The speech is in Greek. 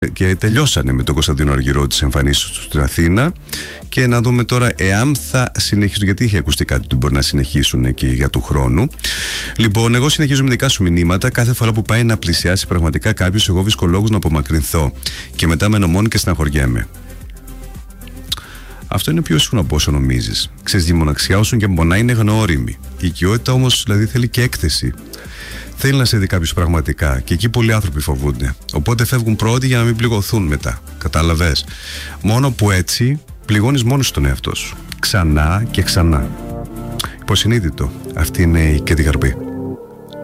και τελειώσανε με τον Κωνσταντίνο Αργυρό τις εμφανίσεις του στην Αθήνα. Και να δούμε τώρα εάν θα συνεχίσουν, γιατί είχε ακουστεί κάτι ότι μπορεί να συνεχίσουν εκεί για του χρόνου. Λοιπόν, εγώ συνεχίζω με δικά σου μηνύματα. Κάθε φορά που πάει να πλησιάσει πραγματικά κάποιος, εγώ βρίσκω λόγους να απομακρυνθώ. Και μετά μένω μόνη και στεναχωριέμαι. Αυτό είναι πιο ήσυχο από όσο νομίζεις. Ξέρεις, η μοναξιά όσον και πονά είναι γνώριμη. Η οικειότητα όμως δηλαδή θέλει και έκθεση. Θέλει να σε δει κάποιος πραγματικά. Και εκεί πολλοί άνθρωποι φοβούνται. Οπότε φεύγουν πρώτοι για να μην πληγωθούν μετά. Κατάλαβες. Μόνο που έτσι πληγώνεις μόνος τον εαυτό σου. Ξανά και ξανά. Υποσυνείδητο. Αυτή είναι η Κέντι Γαρμπή.